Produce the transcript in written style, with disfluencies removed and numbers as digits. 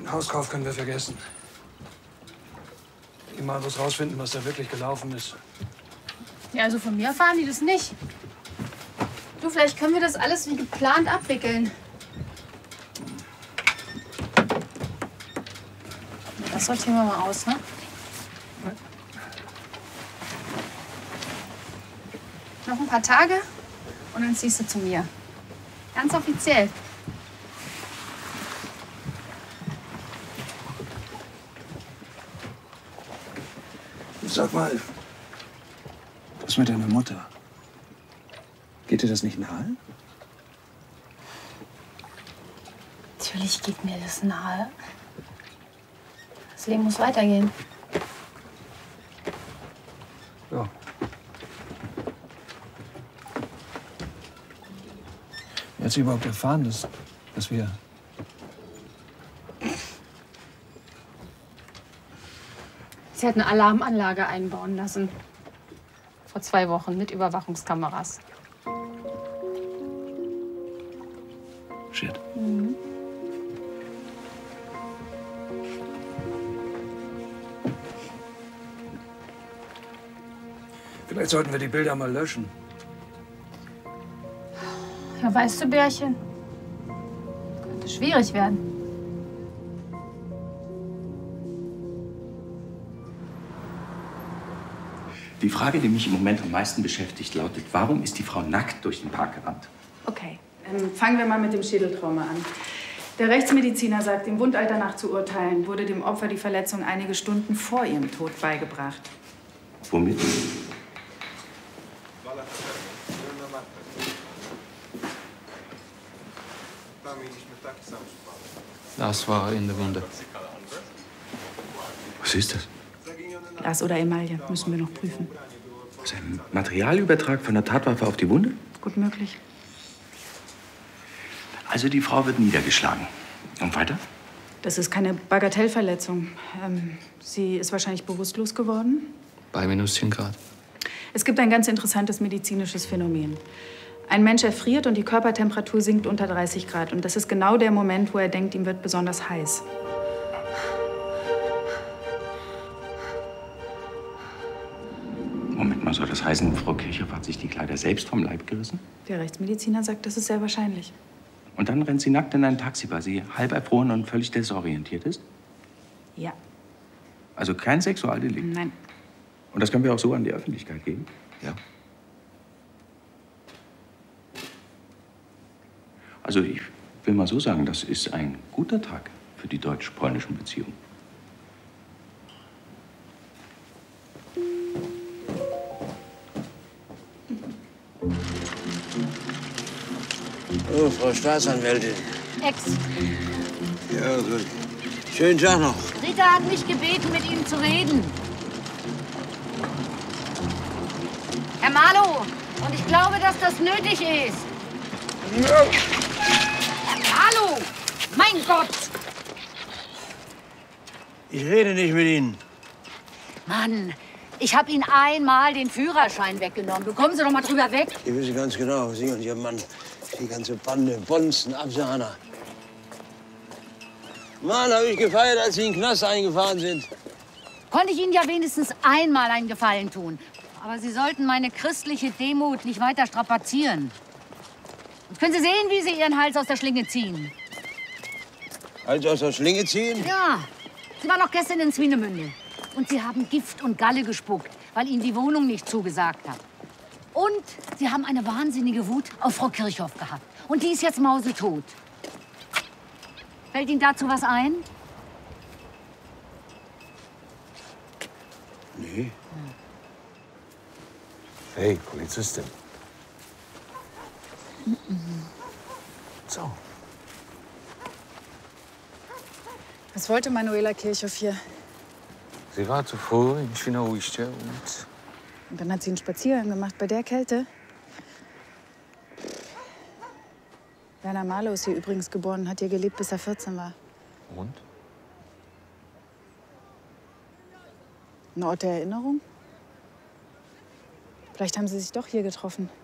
Hauskauf können wir vergessen. Die mal muss rausfinden, was da wirklich gelaufen ist. Ja, also von mir erfahren die das nicht. Du, vielleicht können wir das alles wie geplant abwickeln. Das sortieren wir mal aus, ne? Noch ein paar Tage und dann ziehst du zu mir. Ganz offiziell. Sag mal, was mit deiner Mutter? Geht dir das nicht nahe? Natürlich geht mir das nahe. Das Leben muss weitergehen. Ja. Wer hat sie überhaupt erfahren, dass wir... Sie hat eine Alarmanlage einbauen lassen. Vor 2 Wochen mit Überwachungskameras. Shit. Mhm. Vielleicht sollten wir die Bilder mal löschen. Ja, weißt du, Bärchen, könnte schwierig werden. Die Frage, die mich im Moment am meisten beschäftigt, lautet, warum ist die Frau nackt durch den Park gerannt? Okay, fangen wir mal mit dem Schädeltrauma an. Der Rechtsmediziner sagt, dem Wundalter nach zu urteilen, wurde dem Opfer die Verletzung einige Stunden vor ihrem Tod beigebracht. Womit? Das war in der Wunde. Was ist das? Glas oder Emaille, müssen wir noch prüfen. Was, ein Materialübertrag von der Tatwaffe auf die Wunde? Gut möglich. Also die Frau wird niedergeschlagen. Und weiter? Das ist keine Bagatellverletzung. Sie ist wahrscheinlich bewusstlos geworden. Bei minus 10 Grad. Es gibt ein ganz interessantes medizinisches Phänomen. Ein Mensch erfriert und die Körpertemperatur sinkt unter 30 Grad. Und das ist genau der Moment, wo er denkt, ihm wird besonders heiß. Moment mal, soll das heißen, Frau Kirchhoff hat sich die Kleider selbst vom Leib gerissen? Der Rechtsmediziner sagt, das ist sehr wahrscheinlich. Und dann rennt sie nackt in ein Taxi, weil sie halb erfroren und völlig desorientiert ist? Ja. Also kein Sexualdelikt? Nein. Und das können wir auch so an die Öffentlichkeit geben? Ja. Also ich will mal so sagen, das ist ein guter Tag für die deutsch-polnischen Beziehungen. Oh, Frau Staatsanwältin. Ex. Ja, gut. Schönen Tag noch. Rita hat mich gebeten, mit Ihnen zu reden. Herr Marlow, und ich glaube, dass das nötig ist. Herr Marlow! Mein Gott! Ich rede nicht mit Ihnen. Mann, ich habe Ihnen einmal den Führerschein weggenommen. Bekommen Sie doch mal drüber weg. Ich wissen ganz genau, Sie und Ihr Mann, die ganze Bande, Bonzen, Absahner. Mann, habe ich gefeiert, als Sie in den Knast eingefahren sind. Konnte ich Ihnen ja wenigstens einmal einen Gefallen tun. Aber Sie sollten meine christliche Demut nicht weiter strapazieren. Jetzt können Sie sehen, wie Sie Ihren Hals aus der Schlinge ziehen. Hals aus der Schlinge ziehen? Ja, Sie waren noch gestern in Swinemünde. Und Sie haben Gift und Galle gespuckt, weil Ihnen die Wohnung nicht zugesagt hat. Und Sie haben eine wahnsinnige Wut auf Frau Kirchhoff gehabt. Und die ist jetzt mausetot. Fällt Ihnen dazu was ein? Nee. Hey, Polizistin. So. Was wollte Manuela Kirchhoff hier? Sie war zuvor in Świnoujście Und dann hat sie einen Spaziergang gemacht bei der Kälte. Werner Marlow ist hier übrigens geboren und hat hier gelebt, bis er 14 war. Und? Ein Ort der Erinnerung? Vielleicht haben sie sich doch hier getroffen.